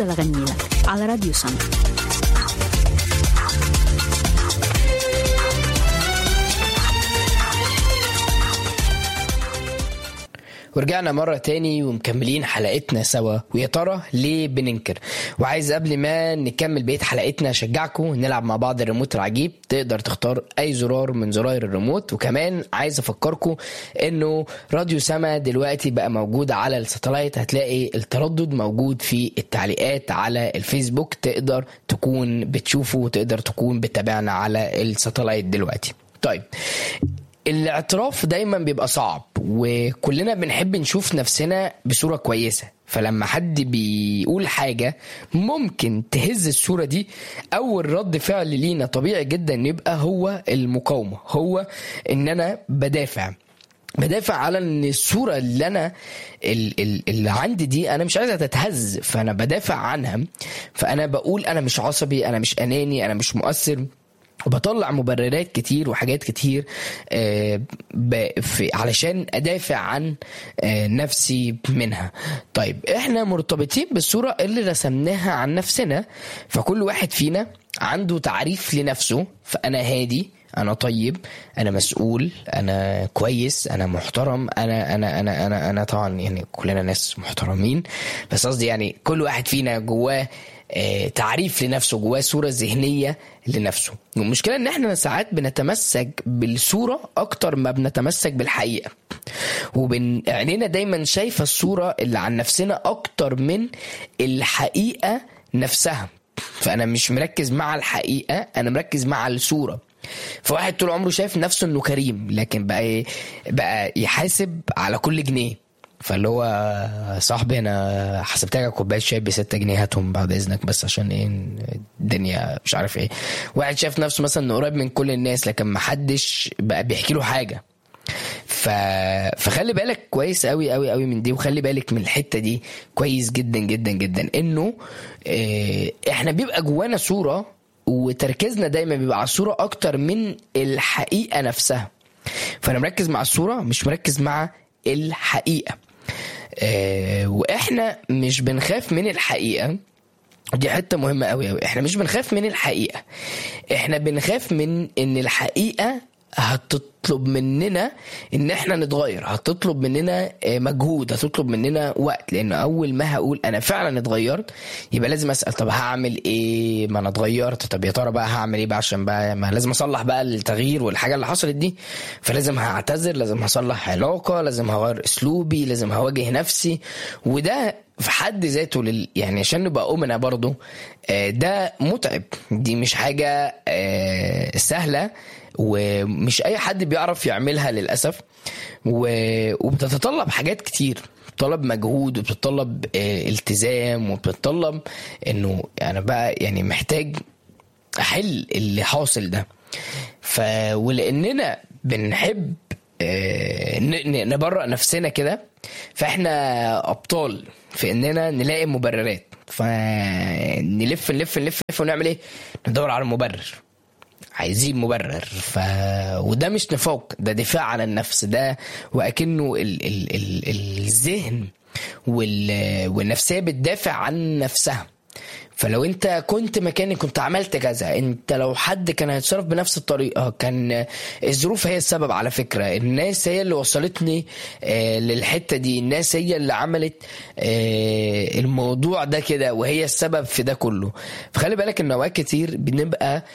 هفضل أغني لك على راديو سما. ورجعنا مرة تاني ومكملين حلقتنا سوا. ويا ترى ليه بننكر؟ وعايز قبل ما نكمل بقية حلقتنا أشجعكم نلعب مع بعض الريموت العجيب. تقدر تختار أي زرار من زراير الريموت. وكمان عايز أفكركم إنه راديو سما دلوقتي بقى موجود على الساتلايت. هتلاقي التردد موجود في التعليقات على الفيسبوك، تقدر تكون بتشوفه وتقدر تكون بتابعنا على الساتلايت دلوقتي. طيب، الاعتراف دايما بيبقى صعب وكلنا بنحب نشوف نفسنا بصورة كويسة. فلما حد بيقول حاجة ممكن تهز الصورة دي، أول رد فعل لينا طبيعي جدا يبقى هو المقاومة، هو إن أنا بدافع على ان الصورة اللي انا اللي عندي دي انا مش عايزها تتهز، فانا بدافع عنها. فانا بقول انا مش عصبي، انا مش اناني، انا مش مؤثر، وبطلع مبررات كتير وحاجات كتير علشان أدافع عن نفسي منها. طيب، احنا مرتبطين بالصورة اللي رسمناها عن نفسنا. فكل واحد فينا عنده تعريف لنفسه. فأنا هادي، أنا طيب، أنا مسؤول، أنا كويس، أنا محترم، أنا طبعا يعني كلنا ناس محترمين، بس قصدي يعني كل واحد فينا جواه تعريف لنفسه، جواه صورة ذهنية لنفسه. والمشكلة ان احنا ساعات بنتمسك بالصورة اكتر ما بنتمسك بالحقيقة، وعينينا دايما شايفة الصورة اللي عن نفسنا اكتر من الحقيقة نفسها. فانا مش مركز مع الحقيقة، انا مركز مع الصورة. فواحد طول عمره شايف نفسه انه كريم، لكن بقى يحاسب على كل جنيه. فاللي هو صاحبي انا حسبتها كوبايه شاي ب6 جنيه، هاتهم بعد اذنك بس عشان ايه الدنيا مش عارف ايه. واحد شايف نفسه مثلا انه قريب من كل الناس، لكن ما حدش بقى بيحكي له حاجه. فخلي بالك كويس قوي قوي قوي من دي، وخلي بالك من الحته دي كويس جدا جدا جدا، انه احنا بيبقى جوانا صوره، وتركيزنا دايما بيبقى على الصوره اكتر من الحقيقه نفسها. فانا مركز مع الصوره، مش مركز مع الحقيقه. واحنا مش بنخاف من الحقيقة، دي حتة مهمة قوي قوي. احنا مش بنخاف من الحقيقة، احنا بنخاف من ان الحقيقة هتطلب مننا ان احنا نتغير، هتطلب مننا مجهود، هتطلب مننا وقت. لان اول ما هقول انا فعلا اتغيرت، يبقى لازم اسأل طب هعمل ايه؟ ما انا اتغيرت، طب يا ترى بقى هعمل ايه بقى؟ عشان بقى ما لازم اصلح بقى التغيير والحاجة اللي حصلت دي. فلازم هعتذر، لازم هصلح علاقة، لازم هغير اسلوبي، لازم هواجه نفسي. وده في حد ذاته يعني عشان نبقى أمنا برضو ده متعب، دي مش حاجة سهلة، ومش اي حد بيعرف يعملها للأسف. وبتتطلب حاجات كتير، بتطلب مجهود، وبتطلب التزام، وبتطلب انه انا بقى يعني محتاج احل اللي حاصل ده. ولاننا بنحب نبرأ نفسنا كده، فاحنا ابطال في اننا نلاقي مبررات. فنلف نلف نلف ونعمل ايه؟ ندور على مبرر، عايزين مبرر. وده مش نفاق، ده دفاع عن النفس. ده وأكنه الذهن والنفسية بتدافع عن نفسها. فلو انت كنت مكاني كنت عملت كذا. انت لو حد كان هيتصرف بنفس الطريقة، كان الظروف هي السبب. على فكرة الناس هي اللي وصلتني للحتة دي، الناس هي اللي عملت الموضوع ده كده، وهي السبب في ده كله. فخلي بالك ان اوقات كتير بنبقى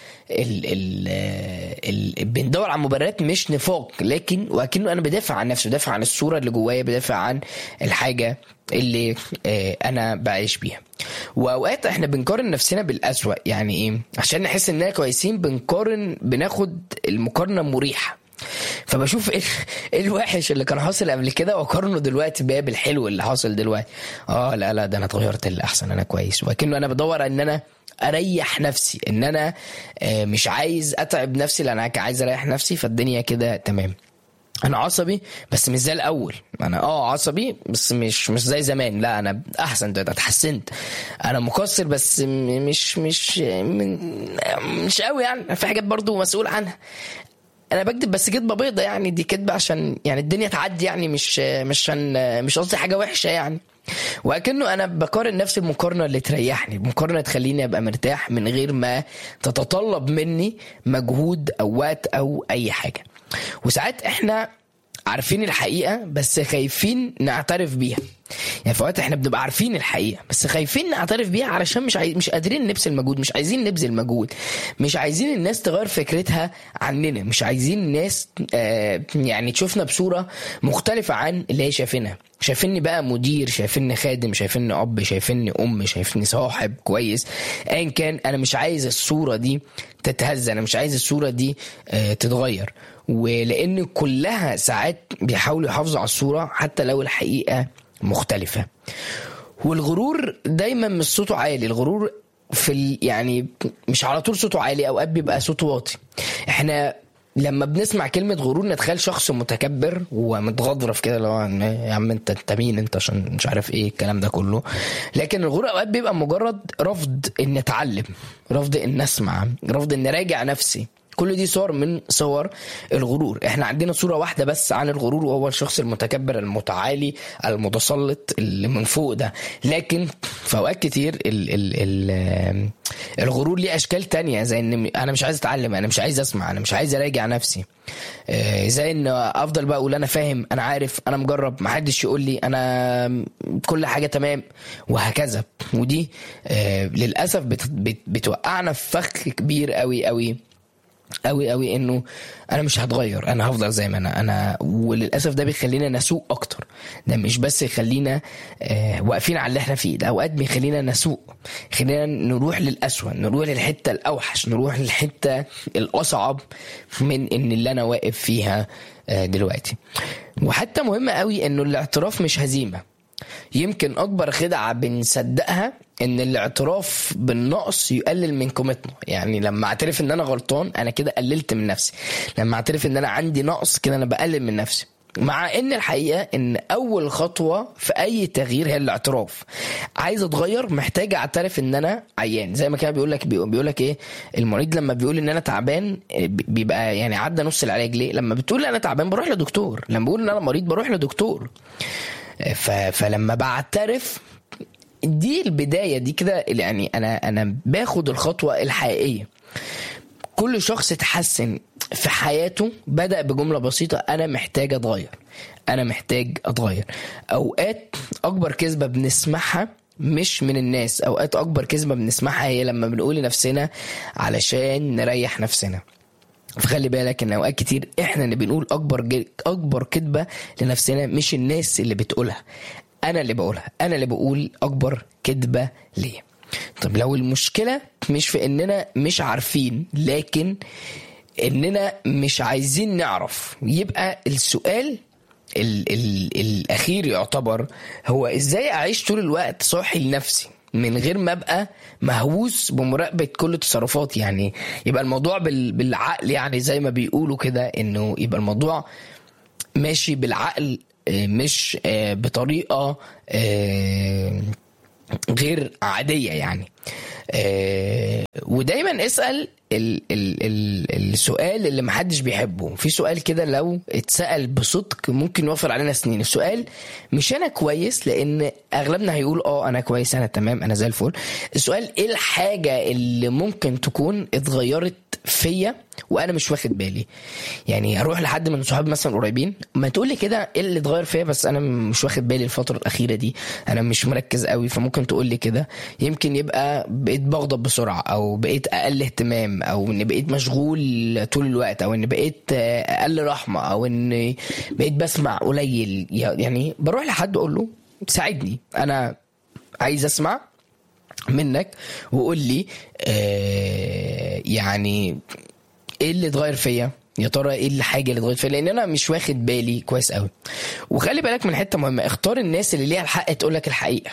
بندور على مبررات، مش نفاق، لكن وكأنه انا بدافع عن نفسي، بدافع عن الصورة اللي جوايا، بدافع عن الحاجة اللي انا بعيش بيها. واوقات احنا بنقارن نفسنا بالأسوأ. يعني ايه؟ عشان نحس اننا كويسين بناخد المقارنة مريحة. فبشوف ايه الوحش اللي كان حاصل قبل كده واقارنه دلوقتي بقى بالحلو اللي حاصل دلوقتي. لا ده انا اتغيرت للأحسن، انا كويس. وكأنه انا بدور ان انا اريح نفسي، ان انا مش عايز اتعب نفسي، لان انا عايز اريح نفسي. فالدنيا كده تمام. انا عصبي بس مش زي الاول. انا عصبي بس مش زي زمان. لا انا احسن، ده اتحسنت. انا مقصر بس مش قوي، يعني في حاجات برضو مسؤول عنها. انا بكذب بس كدبه بيضه، يعني دي كدبه عشان يعني الدنيا تعدي، يعني مش قصدي حاجه وحشه يعني. وكأنه انا بقارن نفسي بمقارنه اللي تريحني، بمقارنه تخليني ابقى مرتاح من غير ما تتطلب مني مجهود او وقت او اي حاجه. وساعات احنا عارفين الحقيقه بس خايفين نعترف بيها. يعني في وقت احنا بنبقى عارفين الحقيقه بس خايفين نعترف بيها علشان مش قادرين نبذل مجهود، مش عايزين نبذل مجهود، مش عايزين الناس تغير فكرتها عننا، مش عايزين الناس يعني تشوفنا بصوره مختلفه عن اللي هي شايفيني بقى مدير، شايفيني خادم، شايفيني اب، شايفيني ام، شايفيني صاحب كويس، ايا كان. انا مش عايز الصوره دي تتهز، انا مش عايز الصوره دي تتغير. ولان كلها ساعات بيحاولوا يحافظوا على الصوره حتى لو الحقيقه مختلفة. والغرور دايما مش صوته عالي، الغرور يعني مش على طول صوته عالي، اوقات بيبقى صوته واطي. احنا لما بنسمع كلمة غرور نتخيل شخص متكبر ومتغضرف كده، لو يا عم انت مين انت عشان مش عارف ايه الكلام ده كله. لكن الغرور اوقات بيبقى مجرد رفض ان اتعلم، رفض ان اسمع، رفض ان راجع نفسي. كل دي صور من صور الغرور. احنا عندنا صورة واحدة بس عن الغرور، وهو الشخص المتكبر المتعالي المتسلط اللي من فوق ده. لكن في اوقات كتير الغرور ليه اشكال تانية، زي ان انا مش عايز اتعلم، انا مش عايز اسمع، انا مش عايز اراجع نفسي، زي ان افضل بقى اقول انا فاهم، انا عارف، انا مجرب، محدش يقول لي، انا كل حاجة تمام، وهكذا. ودي للأسف بتوقعنا في فخ كبير قوي قوي قوي قوي، انه انا مش هتغير، انا هفضل زي ما انا. وللاسف ده بيخلينا نسوق اكتر. ده مش بس يخلينا واقفين على اللي احنا فيه، ده اوقات بيخلينا نسوق، خلينا نروح للأسوأ، نروح للحته الاوحش، نروح للحته الاصعب من ان اللي انا واقف فيها دلوقتي. وحتى مهم قوي انه الاعتراف مش هزيمه. يمكن اكبر خدعه بنصدقها ان الاعتراف بالنقص يقلل من قيمتنا. يعني لما اعترف ان انا غلطان انا كده قللت من نفسي، لما اعترف ان انا عندي نقص كده انا بقلل من نفسي. مع ان الحقيقه ان اول خطوه في اي تغيير هي الاعتراف. عايز اتغير محتاج اعترف ان انا عيان. زي ما كان بيقول لك ايه المريض لما بيقول ان انا تعبان بيبقى يعني عدى نص العلاج. ليه؟ لما بتقول انا تعبان بروح لدكتور، لما بقول ان انا مريض بروح لدكتور. فلما بعترف دي البداية دي كده، يعني أنا باخد الخطوة الحقيقية. كل شخص اتحسن في حياته بدأ بجملة بسيطة: أنا محتاج أتغير، أنا محتاج أتغير. أوقات أكبر كذبة بنسمعها مش من الناس، أوقات أكبر كذبة بنسمعها هي لما بنقول لنفسنا علشان نريح نفسنا. فخلي بالك ان اوقات كتير احنا اللي بنقول اكبر كذبه لنفسنا، مش الناس اللي بتقولها، انا اللي بقولها، انا اللي بقول اكبر كذبه ليه. طب لو المشكله مش في اننا مش عارفين لكن اننا مش عايزين نعرف، يبقى السؤال الاخير يعتبر هو ازاي اعيش طول الوقت صاحي لنفسي من غير ما ابقى مهووس بمراقبة كل تصرفاتي. يعني يبقى الموضوع بالعقل، يعني زي ما بيقولوا كده، انه يبقى الموضوع ماشي بالعقل مش بطريقة غير عادية يعني. ودايما اسأل السؤال اللي محدش بيحبه. في سؤال كده لو اتسأل بصدق ممكن يوفر علينا سنين. السؤال مش انا كويس، لان اغلبنا هيقول انا كويس، انا تمام، انا زي الفل. السؤال ايه الحاجة اللي ممكن تكون اتغيرت فيا وانا مش واخد بالي؟ يعني اروح لحد من صحابي مثلا قريبين، ما تقول لي كده ايه اللي اتغير فيا بس انا مش واخد بالي الفترة الاخيرة دي، انا مش مركز قوي. فممكن تقول لي كده، يمكن يبقى بقيت بغضب بسرعة، او بقيت اقل اهتمام، او ان بقيت مشغول طول الوقت، او ان بقيت اقل رحمة، او ان بقيت بسمع قليل. يعني بروح لحد اقول له ساعدني، انا عايز اسمع منك وقول لي يعني ايه اللي اتغير فيا، يا ترى ايه الحاجه اللي اتغيرت فيا، لان انا مش واخد بالي كويس قوي. وخلي بالك من حته مهمه، اختار الناس اللي ليها الحق تقول لك الحقيقه.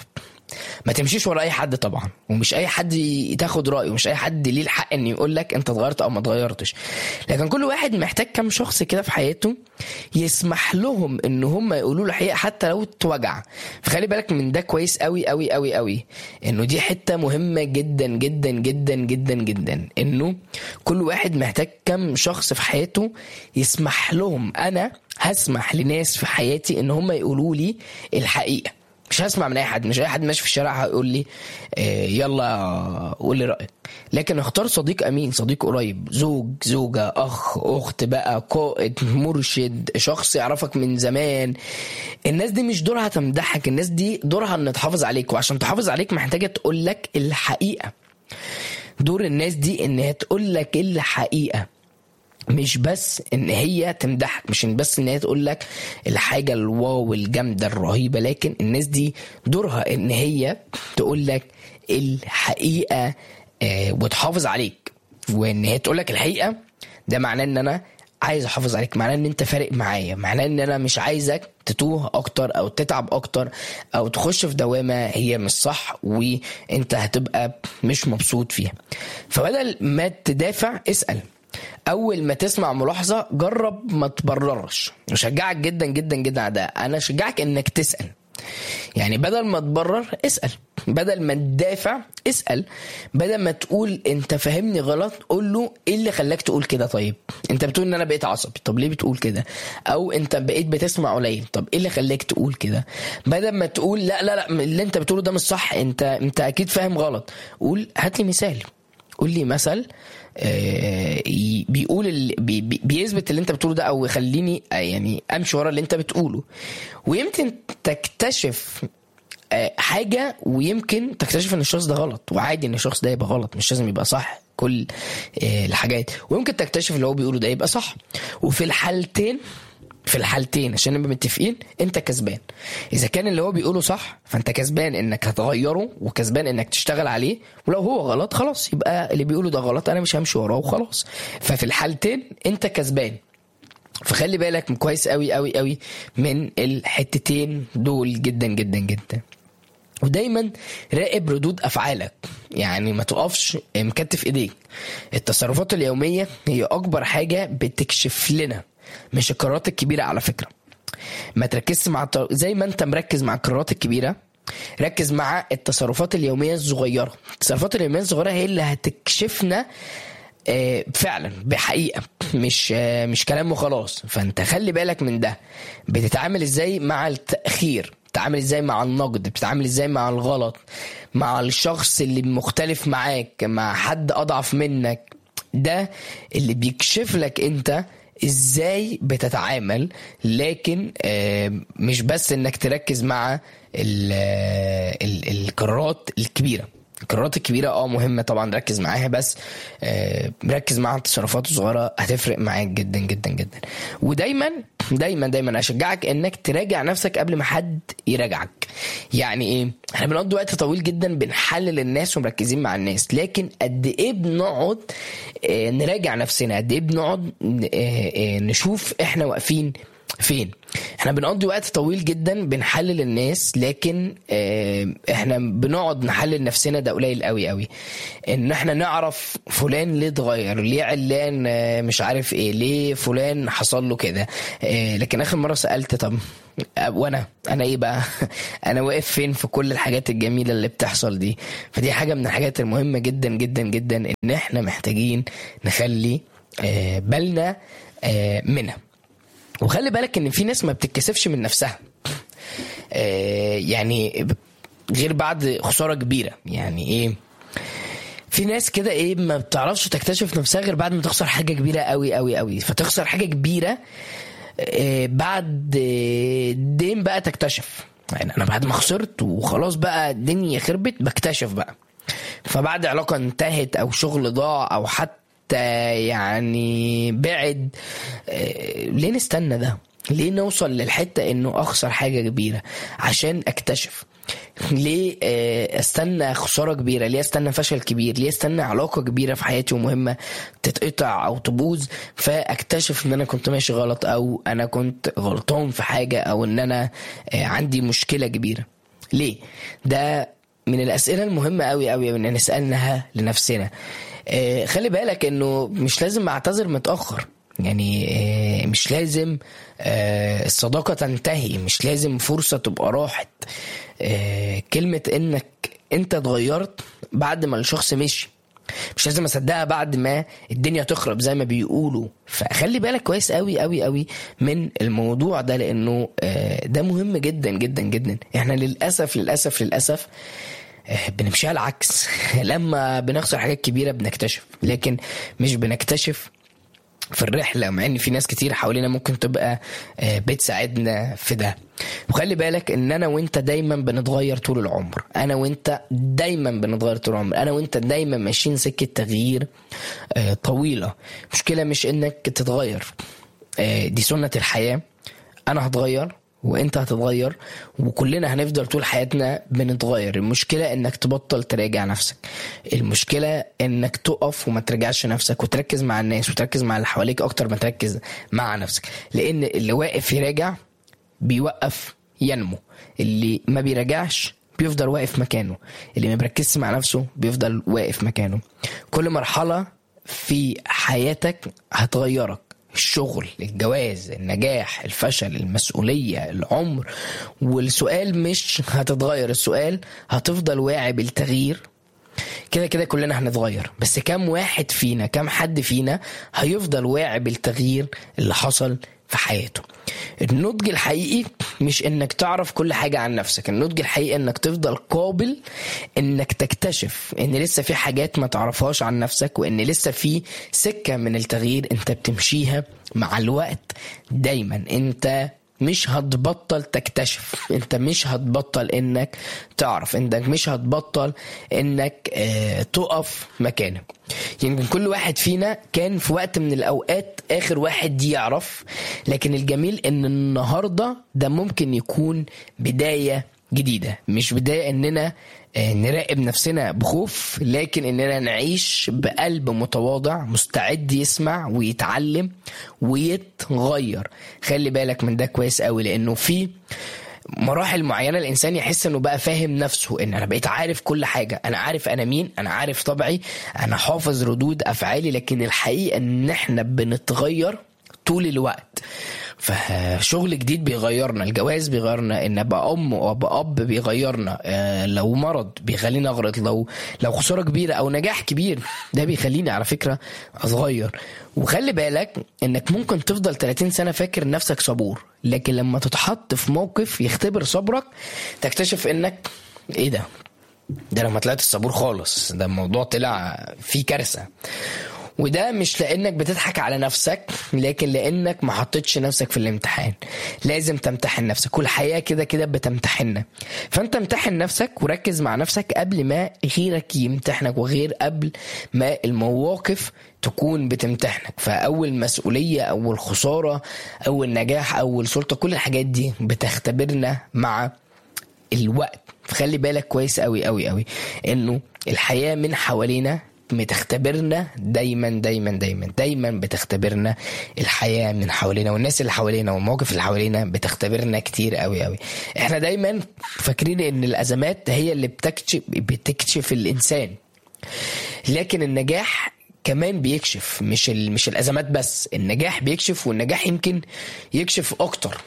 ما تمشيش ورا اي حد طبعا، ومش اي حد تاخد رايه، ومش اي حد ليه الحق ان يقول لك انت اتغيرت او ما اتغيرتش. لكن كل واحد محتاج كم شخص كده في حياته يسمح لهم ان هم يقولوا له الحقيقه حتى لو اتوجع. فخلي بالك من ده كويس قوي قوي قوي قوي، انه دي حته مهمه جدا جدا جدا جدا جدا، انه كل واحد محتاج كم شخص في حياته يسمح لهم. انا هسمح لناس في حياتي ان هم يقولوا لي الحقيقه، مش هسمع من اي حد. مش اي حد ماشي في الشارع هيقول لي يلا قول لي رايك، لكن اختار صديق امين، صديق قريب، زوج، زوجه، اخ، اخت بقى، قائد، مرشد، شخص يعرفك من زمان. الناس دي مش دورها تمدحك، الناس دي دورها ان تحافظ عليك، وعشان تحافظ عليك محتاجه تقول لك الحقيقه. دور الناس دي انها تقول لك الحقيقه، مش بس ان هي تمدحك، مش بس ان هي تقول لك الحاجه الواو الجامده الرهيبه، لكن الناس دي دورها ان هي تقول لك الحقيقه وتحافظ عليك. وان هي تقول لك الحقيقه ده معناه ان انا عايز احافظ عليك، معناه ان انت فارق معايا، معناه ان انا مش عايزك تتوه اكتر او تتعب اكتر او تخش في دوامه هي مش صح وانت هتبقى مش مبسوط فيها. فبدل ما تدافع اسال، اول ما تسمع ملاحظه جرب ما تبررش. اشجعك جدا جدا جدا على ده، انا اشجعك انك تسال. يعني بدل ما تبرر اسال، بدل ما تدافع اسال، بدل ما تقول انت فاهمني غلط قول له ايه اللي خلاك تقول كده. طيب انت بتقول ان انا بقيت عصبي، طب ليه بتقول كده؟ او انت بقيت بتسمع قليل، طب ايه اللي خلاك تقول كده؟ بدل ما تقول لا لا لا اللي انت بتقوله ده مش صح، انت اكيد فاهم غلط، قول هات لي مثال، قول لي مثل بيقول بيثبت اللي انت بتقوله ده، او يخليني يعني امشي ورا اللي انت بتقوله. ويمكن تكتشف حاجة، ويمكن تكتشف ان الشخص ده غلط، وعادي ان الشخص ده يبقى غلط، مش لازم يبقى صح كل الحاجات. ويمكن تكتشف اللي هو بيقوله ده يبقى صح. وفي الحالتين عشان نبقى متفقين انت كسبان. اذا كان اللي هو بيقوله صح فانت كسبان انك هتغيره، وكسبان انك تشتغل عليه. ولو هو غلط خلاص يبقى اللي بيقوله ده غلط، انا مش همشي وراه وخلاص. ففي الحالتين انت كسبان. فخلي بالك كويس قوي قوي قوي من الحتتين دول جدا جدا جدا. ودايما راقب ردود افعالك، يعني ما تقفش مكتف ايديك. التصرفات اليومية هي اكبر حاجة بتكشف لنا، مش القرارات الكبيرة على فكرة. ما تركزش زي ما انت مركز مع القرارات الكبيرة، ركز مع التصرفات اليومية الصغيرة. التصرفات اليومية الصغيرة هي اللي هتكشفنا فعلا بحقيقة، مش كلام وخلاص. فانت خلي بالك من ده. بتتعامل ازاي مع التأخير، بتتعامل ازاي مع النقد، بتتعامل ازاي مع الغلط، مع الشخص اللي مختلف معاك، مع حد اضعف منك. ده اللي بيكشف لك انت ازاي بتتعامل. لكن مش بس انك تركز مع القرارات الكبيرة. القرارات الكبيرة مهمة طبعا ركز معاها، بس ركز مع التصرفات الصغيرة هتفرق معاك جدا جدا جدا. ودايما دايما دايما اشجعك انك تراجع نفسك قبل ما حد يراجعك. يعني ايه؟ احنا بنقضي وقت طويل جدا بنحلل الناس ومركزين مع الناس، لكن قد ايه بنقعد نراجع نفسنا؟ قد ايه بنقعد نشوف احنا واقفين فين؟ احنا بنقضي وقت طويل جدا بنحلل الناس، لكن احنا بنقعد نحلل نفسنا ده قليل قوي قوي. ان احنا نعرف فلان ليه اتغير، ليه علان مش عارف ايه، ليه فلان حصل له كده. لكن اخر مرة سألت طب وانا ايه بقى؟ انا واقف فين في كل الحاجات الجميلة اللي بتحصل دي؟ فدي حاجة من الحاجات المهمة جدا جدا جدا ان احنا محتاجين نخلي بالنا منها. وخلي بالك ان في ناس ما بتتكسفش من نفسها، يعني غير بعد خسارة كبيرة. يعني ايه؟ في ناس كده ما بتعرفش تكتشف نفسها غير بعد ما تخسر حاجة كبيرة قوي قوي قوي. فتخسر حاجة كبيرة بعد دين بقى تكتشف. يعني انا بعد ما خسرت وخلاص بقى الدنيا خربت بكتشف بقى. فبعد علاقة انتهت او شغل ضاع او حتى يعني بعد، ليه نستنى ده؟ ليه نوصل للحتة انه اخسر حاجة كبيرة عشان اكتشف؟ ليه استنى خسارة كبيرة؟ ليه استنى فشل كبير؟ ليه استنى علاقة كبيرة في حياتي ومهمة تتقطع او تبوظ فاكتشف ان انا كنت ماشي غلط، او انا كنت غلطان في حاجة، او ان انا عندي مشكلة كبيرة؟ ليه؟ ده من الأسئلة المهمة قوي قوي ان نسألناها لنفسنا. خلي بالك انه مش لازم اعتذر متأخر، يعني مش لازم الصداقة تنتهي، مش لازم فرصة تبقى راحت. كلمة انك انت اتغيرت بعد ما الشخص مشي مش لازم اصدقها بعد ما الدنيا تخرب زي ما بيقولوا. فخلي بالك كويس قوي قوي قوي من الموضوع ده، لانه ده مهم جدا جدا جدا. احنا للأسف بنمشيها العكس. لما بنخسر حاجات كبيرة بنكتشف، لكن مش بنكتشف في الرحلة، مع ان في ناس كتير حوالينا ممكن تبقى بتساعدنا في ده. وخلي بالك ان انا وانت دايما بنتغير طول العمر، انا وانت دايما بنتغير طول العمر، انا وانت دايما ماشيين سكة تغيير طويلة. مشكلة مش انك تتغير، دي سنة الحياة. انا هتغير وانت هتتغير وكلنا هنفضل طول حياتنا بنتغير. المشكلة انك تبطل تراجع نفسك، المشكلة انك تقف وما ترجعش نفسك وتركز مع الناس وتركز مع اللي حواليك اكتر ما تركز مع نفسك. لان اللي واقف يراجع بيوقف ينمو، اللي ما بيراجعش بيفضل واقف مكانه، اللي ما بيركزش مع نفسه بيفضل واقف مكانه. كل مرحلة في حياتك هتغيرك، الشغل، الجواز، النجاح، الفشل، المسؤولية، العمر. والسؤال مش هتتغير، السؤال هتفضل واعي بالتغيير. كده كده كلنا هنتغير، بس كم واحد فينا، كم حد فينا هيفضل واعي بالتغيير اللي حصل في حياته؟ النضج الحقيقي مش انك تعرف كل حاجة عن نفسك، النضج الحقيقي انك تفضل قابل انك تكتشف ان لسه في حاجات ما تعرفهاش عن نفسك، وان لسه في سكة من التغيير انت بتمشيها مع الوقت. دايما انت مش هتبطل تكتشف، انت مش هتبطل انك تعرف، انك مش هتبطل انك تقف مكانك. يمكن كل واحد فينا كان في وقت من الاوقات اخر واحد يعرف، لكن الجميل ان النهاردة ده ممكن يكون بداية جديدة. مش بداية اننا نراقب نفسنا بخوف، لكن اننا نعيش بقلب متواضع مستعد يسمع ويتعلم ويتغير. خلي بالك من ده كويس قوي، لانه في مراحل معينة الانسان يحس انه بقى فاهم نفسه، ان انا بقيت عارف كل حاجة، انا عارف انا مين، انا عارف طبعي، انا حافظ ردود افعالي. لكن الحقيقة ان احنا بنتغير طول الوقت. فشغل جديد بيغيرنا، الجواز بيغيرنا، ان ابقى ام وابقى اب بيغيرنا، لو مرض بيخليني اغرط، لو خسارة كبيرة او نجاح كبير ده بيخليني على فكرة اصغير. وخلي بالك انك ممكن تفضل 30 سنة فاكر نفسك صبور، لكن لما تتحط في موقف يختبر صبرك تكتشف انك ايه ده انا ما طلعتش صبور خالص، ده الموضوع طلع فيه كارثة. وده مش لانك بتضحك على نفسك، لكن لانك ما حطيتش نفسك في الامتحان. لازم تمتحن نفسك، والحياة كده كده بتمتحننا. فانت امتحن نفسك وركز مع نفسك قبل ما غيرك يمتحنك، وغير قبل ما المواقف تكون بتمتحنك. فاول مسؤولية، اول خسارة، اول نجاح، اول سلطة، كل الحاجات دي بتختبرنا مع الوقت. فخلي بالك كويس قوي قوي قوي انه الحياة من حوالينا بتختبرنا دايما دايما دايما دايما، بتختبرنا الحياة من حوالينا، والناس اللي حوالينا والمواقف اللي حوالينا بتختبرنا كتير قوي قوي. احنا دايما فاكرين ان الازمات هي اللي بتكشف الانسان، لكن النجاح كمان بيكشف. مش الازمات بس، النجاح بيكشف، والنجاح يمكن يكشف اكتر.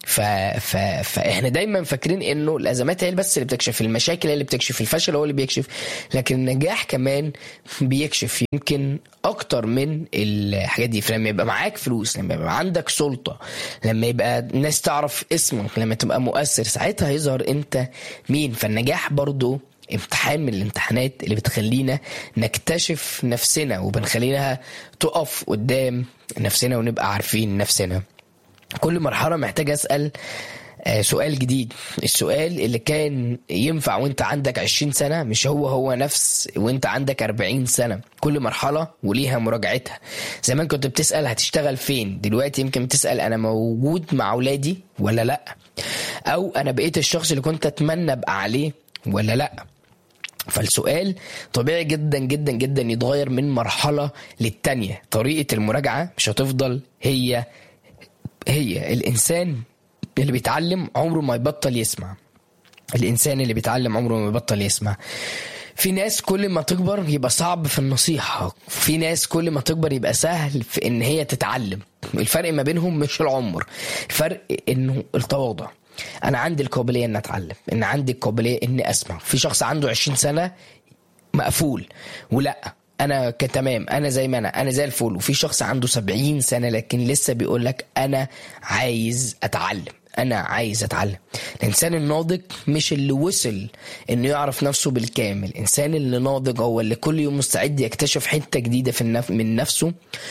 فاحنا دايما فاكرين انه الازمات هي بس اللي بتكشف، المشاكل هي اللي بتكشف، الفشل هو اللي بيكشف، لكن النجاح كمان بيكشف يمكن اكتر من الحاجات دي. فلما يبقى معاك فلوس، لما يبقى عندك سلطة، لما يبقى الناس تعرف اسمك، لما تبقى مؤثر، ساعتها هيظهر انت مين. فالنجاح برضو امتحان من الامتحانات اللي بتخلينا نكتشف نفسنا، وبنخليناها تقف قدام نفسنا ونبقى عارفين نفسنا. كل مرحلة محتاج أسأل سؤال جديد. السؤال اللي كان ينفع وانت عندك 20 سنة مش هو نفس وانت عندك 40 سنة. كل مرحلة وليها مراجعتها. زمان كنت بتسأل هتشتغل فين، دلوقتي يمكن بتسأل أنا موجود مع أولادي ولا لأ، أو أنا بقيت الشخص اللي كنت أتمنى أبقى عليه ولا لأ. فالسؤال طبيعي جدا جدا جدا يتغير من مرحلة للتانية. طريقة المراجعة مش هتفضل هي الإنسان اللي بيتعلم عمره ما يبطل يسمع. الإنسان اللي بيتعلم عمره ما بيبطل يسمع. في ناس كل ما تكبر يبقى صعب في النصيحة، في ناس كل ما تكبر يبقى سهل في ان هي تتعلم. الفرق ما بينهم مش العمر، الفرق انه التواضع. انا عندي القابلية ان اتعلم، ان عندي القابلية ان اسمع. في شخص عنده 20 سنة مقفول ولا انا كتمام، انا زي ما انا زي الفل. وفي شخص عنده 70 سنة لكن لسه بيقولك انا عايز اتعلم، انا عايز اتعلم. الانسان الناضج مش اللي وصل انه يعرف نفسه بالكامل، الانسان اللي ناضج هو اللي كل يوم مستعد يكتشف حتة جديدة من نفسه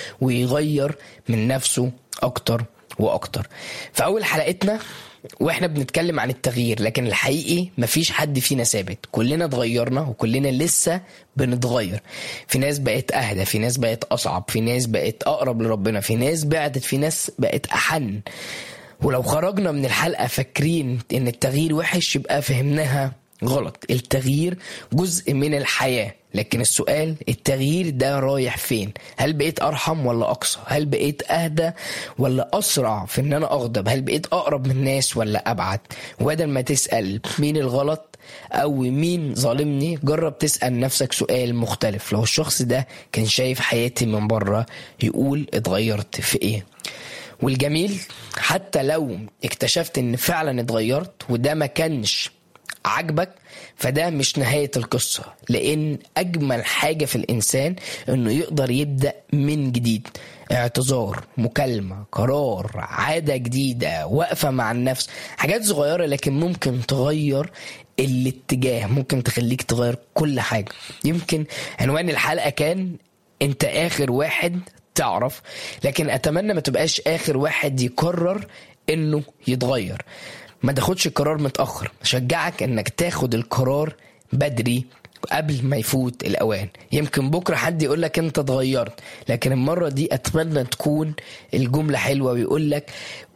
ويغير من نفسه اكتر واكتر. في اول حلقتنا واحنا بنتكلم عن التغيير، لكن الحقيقي مفيش حد فينا ثابت، كلنا اتغيرنا وكلنا لسه بنتغير. في ناس بقت اهدى، في ناس بقت اصعب، في ناس بقت اقرب لربنا، في ناس بعدت، في ناس بقت احن. ولو خرجنا من الحلقة فاكرين ان التغيير وحش يبقى فهمناها غلط. التغيير جزء من الحياة، لكن السؤال التغيير ده رايح فين؟ هل بقيت أرحم ولا أقصى؟ هل بقيت أهدى ولا أسرع في ان انا أغضب؟ هل بقيت أقرب من الناس ولا أبعد؟ وبدل ما تسأل مين الغلط أو مين ظالمني، جرب تسأل نفسك سؤال مختلف. لو الشخص ده كان شايف حياتي من بره يقول اتغيرت في ايه؟ والجميل حتى لو اكتشفت ان فعلا اتغيرت وده ما كانش عجبك، فده مش نهاية القصة. لان اجمل حاجة في الانسان انه يقدر يبدأ من جديد. اعتذار، مكالمة، قرار، عادة جديدة، وقفة مع النفس، حاجات صغيرة لكن ممكن تغير الاتجاه، ممكن تخليك تغير كل حاجة. يمكن عنوان الحلقة كان انت اخر واحد تعرف، لكن اتمنى ما تبقاش اخر واحد يقرر انه يتغير. ما تاخدش القرار متأخر، شجعك انك تاخد القرار بدري قبل ما يفوت الاوان. يمكن بكرة حد يقولك انت اتغيرت، لكن المرة دي اتمنى تكون الجملة حلوة ويقولك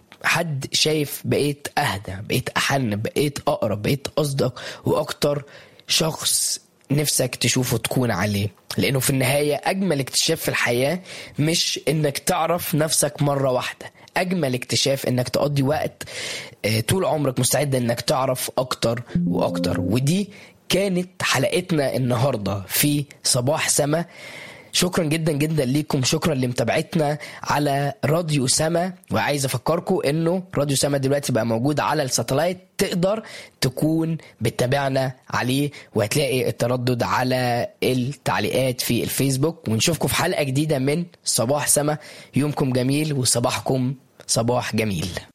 حد شايف بقيت اهدى، بقيت احن، بقيت اقرب، بقيت اصدق واكتر شخص نفسك تشوفه تكون عليه. لانه في النهاية اجمل اكتشاف في الحياة مش انك تعرف نفسك مرة واحدة، اجمل اكتشاف انك تقضي وقت طول عمرك مستعد انك تعرف اكتر واكتر. ودي كانت حلقتنا النهاردة في صباح سما. شكرا جدا جدا ليكم، شكرا لمتابعتنا على راديو سما. وعايز افكركم انه راديو سما دلوقتي بقى موجود على الساتلايت، تقدر تكون بتتابعنا عليه وهتلاقي التردد على التعليقات في الفيسبوك. ونشوفكم في حلقة جديدة من صباح سما. يومكم جميل وصباحكم صباح جميل.